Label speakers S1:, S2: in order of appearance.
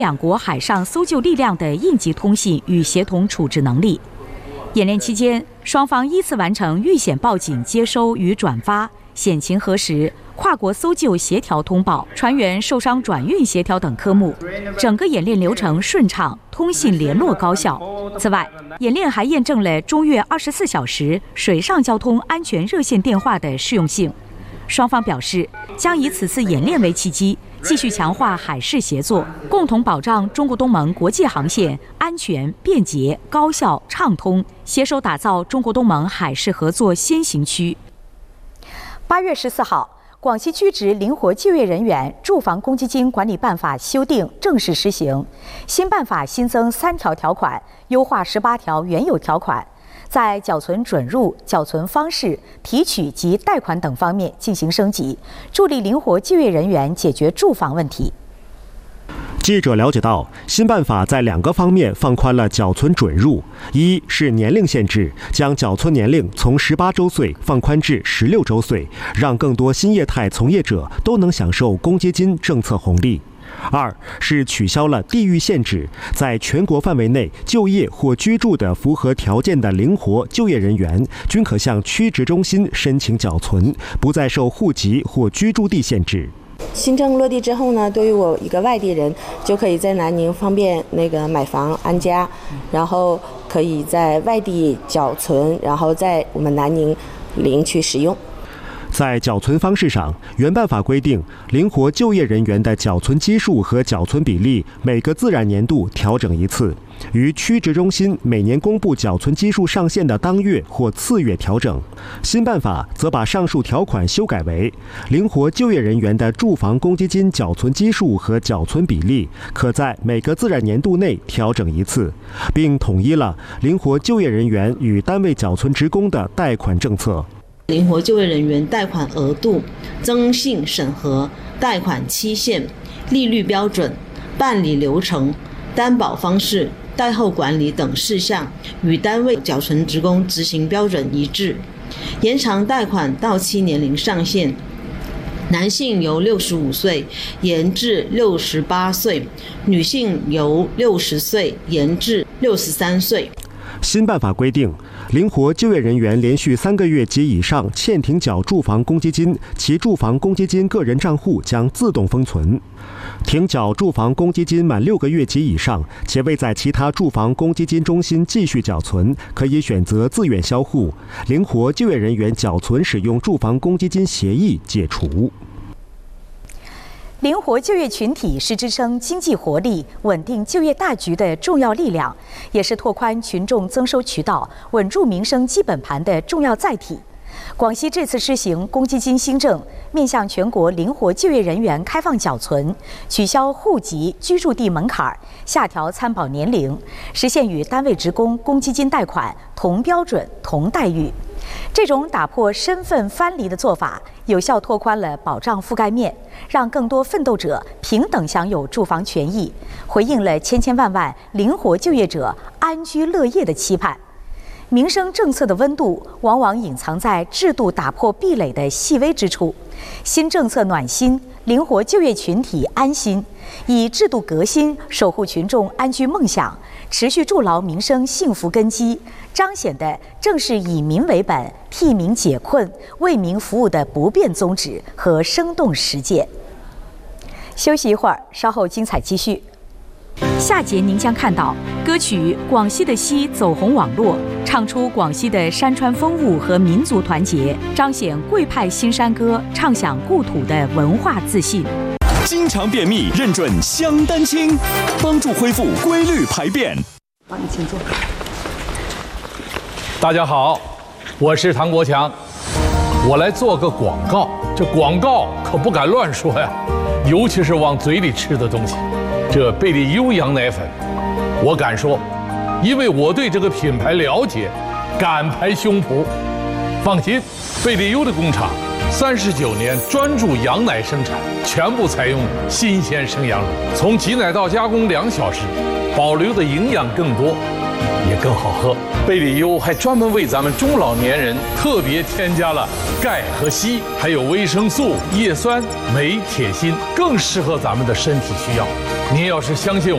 S1: 两国海上搜救力量的应急通信与协同处置能力。演练期间，双方依次完成遇险报警接收与转发、险情核实、跨国搜救协调通报、船员受伤转运协调等科目，整个演练流程顺畅，通信联络高效。此外，演练还验证了中越24小时水上交通安全热线电话的适用性。双方表示，将以此次演练为契机，继续强化海事协作，共同保障中国东盟国际航线安全、便捷、高效、畅通，携手打造中国东盟海事合作先行区。8月14号，广西居职灵活就业人员住房公积金管理办法修订正式施行。新办法新增3条条款，优化18条原有条款，在缴存准入、缴存方式、提取及贷款等方面进行升级，助力灵活就业人员解决住房问题。
S2: 记者了解到，新办法在2个方面放宽了缴存准入：一是年龄限制，将缴存年龄从18周岁放宽至16周岁，让更多新业态从业者都能享受公积金政策红利。2是取消了地域限制，在全国范围内就业或居住的符合条件的灵活就业人员，均可向区直中心申请缴存，不再受户籍或居住地限制。
S3: 新政落地之后呢，对于我一个外地人，就可以在南宁方便买房安家，然后可以在外地缴存，然后在我们南宁领取使用。
S2: 在缴存方式上，原办法规定，灵活就业人员的缴存基数和缴存比例每个自然年度调整一次，于区直中心每年公布缴存基数上限的当月或次月调整。新办法则把上述条款修改为，灵活就业人员的住房公积金缴存基数和缴存比例可在每个自然年度内调整一次，并统一了灵活就业人员与单位缴存职工的贷款政策。
S4: 灵活就业人员贷款额度、征信审核、贷款期限、利率标准、办理流程、担保方式、贷后管理等事项与单位缴存职工执行标准一致，延长贷款到期年龄上限，男性由65岁延至68岁，女性由60岁延至63岁。
S2: 新办法规定，灵活就业人员连续3个月及以上欠停缴住房公积金，其住房公积金个人账户将自动封存。停缴住房公积金满6个月及以上，且未在其他住房公积金中心继续缴存，可以选择自愿销户。灵活就业人员缴存使用住房公积金协议解除。
S1: 灵活就业群体是支撑经济活力、稳定就业大局的重要力量，也是拓宽群众增收渠道、稳住民生基本盘的重要载体。广西这次施行公积金新政，面向全国灵活就业人员开放缴存，取消户籍、居住地门槛，下调参保年龄，实现与单位职工公积金贷款同标准、同待遇。这种打破身份藩篱的做法，有效拓宽了保障覆盖面，让更多奋斗者平等享有住房权益，回应了千千万万灵活就业者安居乐业的期盼。民生政策的温度往往隐藏在制度打破壁垒的细微之处。新政策暖心，灵活就业群体安心，以制度革新守护群众安居梦想，持续筑牢民生幸福根基，彰显的正是以民为本、替民解困、为民服务的不变宗旨和生动实践。休息一会儿，稍后精彩继续。下节您将看到歌曲《广西的溪》走红网络，唱出广西的山川风物和民族团结，彰显贵派新山歌，唱响故土的文化自信。
S5: 经常便秘认准香丹清，帮助恢复规律排便。
S6: 好，你请坐。大家好，我是唐国强，我来做个广告。这广告可不敢乱说呀，尤其是往嘴里吃的东西。这贝利优羊奶粉，我敢说，因为我对这个品牌了解，敢拍胸脯。放心，贝利优的工厂39年专注羊奶生产，全部采用新鲜生羊乳，从挤奶到加工2小时，保留的营养更多，也更好喝。贝利优还专门为咱们中老年人特别添加了钙和硒，还有维生素、叶酸、镁、铁锌，更适合咱们的身体需要。您要是相信我，